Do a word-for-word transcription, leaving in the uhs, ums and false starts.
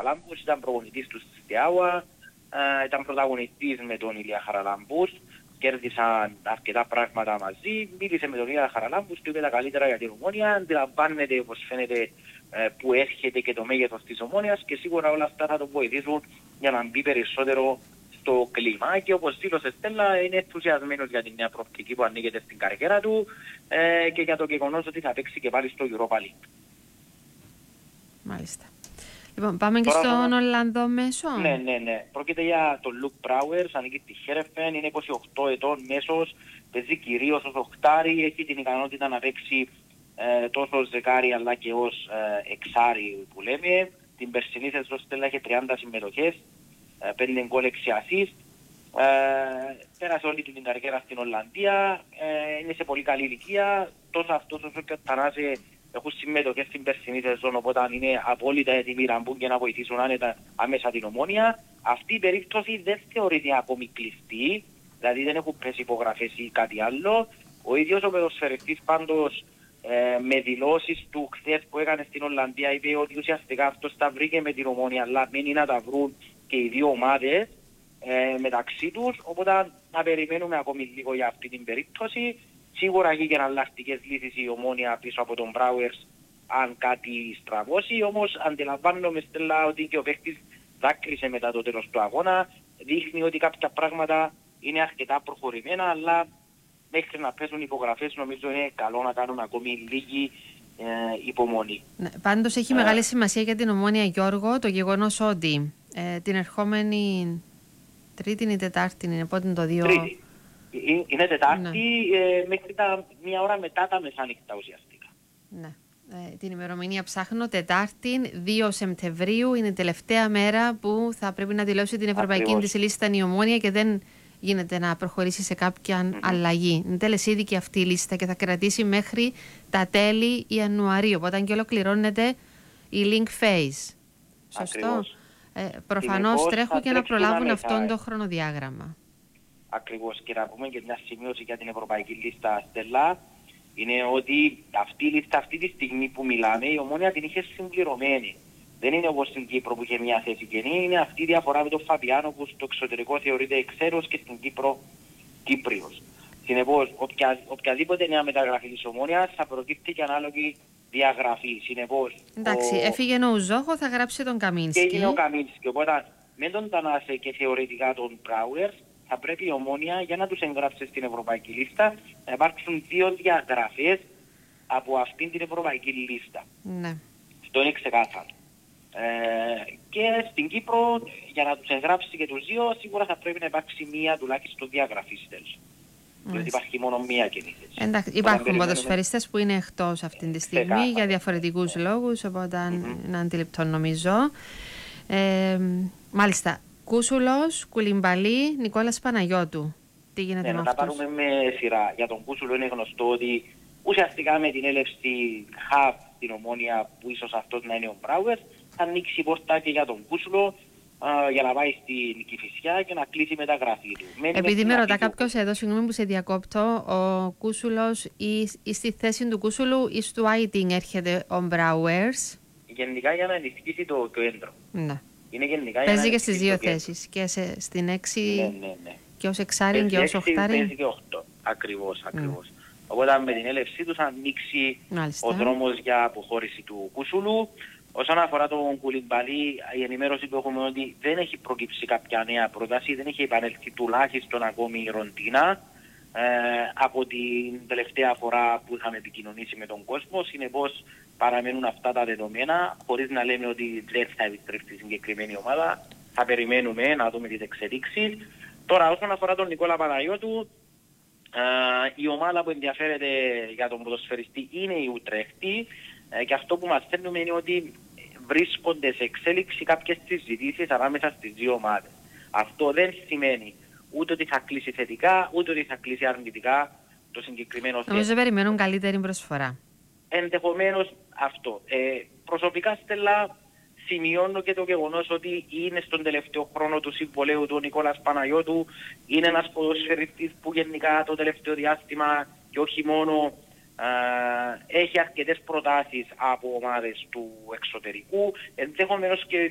Χαραλάμπους, ήταν προπονητής του στη Στιάουα, ε, ήταν πρωταγωνιστής με τον Ηλία Χαραλάμπους, κέρδισαν αρκετά πράγματα μαζί, μίλησε με τον Ηλία Χαραλάμπους, του είπε τα καλύτερα για την Ομόνια, αντιλαμβάνεται όπως φαίνεται ε, που έρχεται και το μέγεθος της Ομόνιας και σίγουρα όλα αυτά θα τον βοηθήσουν για να μπει περισσότερο στο κλίμα και όπως δήλωσε Στέλλα είναι ενθουσιασμένος για την νέα προοπτική που ανοίγεται στην καριέρα του ε, και για το γεγονός ότι θα παίξει και πάλι στο Europa League. Μάλιστα. Λοιπόν, πάμε και Τώρα στον θα... Ολλανδό μέσο. Ναι, ναι, ναι. Πρόκειται για τον Λουκ Μπράουερς, ανήκει στη Χέρεφεν, είναι είκοσι οκτώ ετών μέσος, παίζει κυρίως ως οχτάρι, έχει την ικανότητα να παίξει ε, τόσο ως δεκάρι αλλά και ως ε, εξάρι που λέμε. Την περσινή σεζόν Στέλλα είχε τριάντα συμμετοχές, ε, πέντε γκολ, έξι ασίστ. Ε, πέρασε όλη την καριέρα στην Ολλανδία, ε, είναι σε πολύ καλή ηλικία, τόσο αυτός όσο και ο Θανάση έχουν συμμετοχές στην περσινή σεζόν, οπότε είναι απόλυτα έτοιμοι να μπουν και να βοηθήσουν άνετα άμεσα την Ομόνια. Αυτή η περίπτωση δεν θεωρείται ακόμη κλειστή, δηλαδή δεν έχουν πέσει υπογραφές ή κάτι άλλο. Ο ίδιος ο ποδοσφαιριστής πάντως ε, με δηλώσεις του χθες που έκανε στην Ολλανδία είπε ότι ουσιαστικά αυτός τα βρήκε με την Ομόνια, αλλά μένει να τα βρουν και οι δύο ομάδες ε, μεταξύ τους, οπότε να περιμένουμε ακόμη λίγο για αυτή την περίπτωση. Σίγουρα έχει και εναλλακτικές λύσεις η Ομόνια πίσω από τον Μπράουερς αν κάτι στραβώσει, όμως αντιλαμβάνομαι Στέλλα ότι και ο παίκτης δάκρυσε μετά το τέλος του αγώνα, δείχνει ότι κάποια πράγματα είναι αρκετά προχωρημένα, αλλά μέχρι να πέσουν υπογραφές νομίζω είναι καλό να κάνουν ακόμη λίγη ε, υπομονή. Ναι, πάντως έχει ε, μεγάλη σημασία για την Ομόνια, Γιώργο, το γεγονός ότι ε, την ερχόμενη Τρίτη ή Τετάρτη είναι, πότε είναι το δύο... Τρίτη. Είναι Τετάρτη, ναι. ε, μέχρι τα μία ώρα μετά τα μεσάνυχτα ουσιαστικά. Ναι. Ε, την ημερομηνία ψάχνω, Τετάρτη, δύο Σεπτεμβρίου, είναι η τελευταία μέρα που θα πρέπει να δηλώσει την ευρωπαϊκή της λίστα η Ομόνια και δεν γίνεται να προχωρήσει σε κάποια mm-hmm. αλλαγή. Είναι τελεσίδικη αυτή η λίστα και θα κρατήσει μέχρι τα τέλη Ιανουαρίου, οπότε και ολοκληρώνεται η link phase. Σωστό. Ε, προφανώς τρέχουν και να προλάβουν αυτόν το χρονοδιάγραμμα. Ακριβώς, και να πούμε και μια σημείωση για την ευρωπαϊκή λίστα, Στέλλα, είναι ότι αυτή η λίστα αυτή τη στιγμή που μιλάμε η Ομόνια την είχε συμπληρωμένη. Δεν είναι όπως στην Κύπρο που είχε μια θέση κενή, είναι αυτή η διαφορά με τον Φαπιάνο που στο εξωτερικό θεωρείται εξαίρος και στην Κύπρο Κύπριος. Συνεπώς, οποια, οποιαδήποτε νέα μεταγραφή της Ομόνιας θα προκύπτει και ανάλογη διαγραφή. Συνεπώς, εντάξει, ο... έφυγε ο Ουζόχο, θα γράψει τον Καμίνσκι. Και έγινε ο Καμίνσκι, οπότε με τον Τανάσε και θεωρητικά τον Μπράουερς θα πρέπει η Ομόνια για να τους εγγράψει στην ευρωπαϊκή λίστα να υπάρξουν δύο διαγραφές από αυτήν την ευρωπαϊκή λίστα. Ναι. Αυτό είναι ξεκάθαρο. Ε, και στην Κύπρο για να τους εγγράψει και τους δύο σίγουρα θα πρέπει να υπάρξει μία τουλάχιστον διαγραφή τέλος. Δηλαδή υπάρχει μόνο μία καινή θέση. Εντάξει, υπάρχουν ποδοσφαιριστές που είναι εκτός αυτή τη στιγμή ξεκάθαρο. Για διαφορετικούς λόγους, οπότε mm-hmm. είναι αντιληπτό νομίζω. Ε, μάλιστα. Κούσουλος, Κουλιμπαλή, Νικόλας Παναγιώτου. Τι γίνεται ναι, με να αυτούς? τα πάρουμε με σειρά. Για τον Κούσουλο είναι γνωστό ότι ουσιαστικά με την έλευση χαβ στην Ομόνια που ίσως αυτός να είναι ο Μπράουερ θα ανοίξει η πόρτα και για τον Κούσουλο α, για να πάει στην Κηφισιά και να κλείσει μεταγραφή του. Επειδή με ρωτά κάποιος εδώ, συγγνώμη που σε διακόπτω, ο Κούσουλος ή, ή στη θέση του Κούσουλου ή στο Άιτινγκ έρχεται ο Μπράουερς. Γενικά για να ενισχύσει το κέντρο. Ναι. Είναι γενικά παίζει και στις δύο θέσεις, και σε, στην έξι ναι, ναι, ναι. και ως εξάριν και ως οχτάριν. Παίζει και οχτώ, ακριβώς, ακριβώς. Mm. Οπότε με την έλευσή του θα ανοίξει Μάλιστα. ο δρόμος για αποχώρηση του Κούσουλου. Όσον αφορά τον Κουλιμπαλή, η ενημέρωση που έχουμε ότι δεν έχει προκύψει κάποια νέα πρόταση, δεν έχει επανέλθει τουλάχιστον ακόμη η Ροντίνα ε, από την τελευταία φορά που είχαμε επικοινωνήσει με τον κόσμο. Συνεπώς παραμένουν αυτά τα δεδομένα, χωρίς να λέμε ότι δεν θα επιστρέψει η συγκεκριμένη ομάδα. Θα περιμένουμε να δούμε τις εξελίξεις. Τώρα, όσον αφορά τον Νικόλα Παναγιώτου, ε, η ομάδα που ενδιαφέρεται για τον ποδοσφαιριστή είναι η Ουτρέχτη ε, και αυτό που μαθαίνουμε είναι ότι βρίσκονται σε εξέλιξη κάποιες συζητήσεις ανάμεσα στις δύο ομάδες. Αυτό δεν σημαίνει ούτε ότι θα κλείσει θετικά, ούτε ότι θα κλείσει αρνητικά το συγκεκριμένο θέμα. Νομίζω περιμένουν καλύτερη προσφορά. Ενδεχομένως αυτό. Ε, προσωπικά, Στέλλα, σημειώνω και το γεγονός ότι είναι στον τελευταίο χρόνο του συμβολέου του ο Νικόλας Παναγιώτου. Είναι ένας ποδοσφαιριστής που γενικά το τελευταίο διάστημα και όχι μόνο α, έχει αρκετές προτάσεις από ομάδες του εξωτερικού. Ενδεχομένως και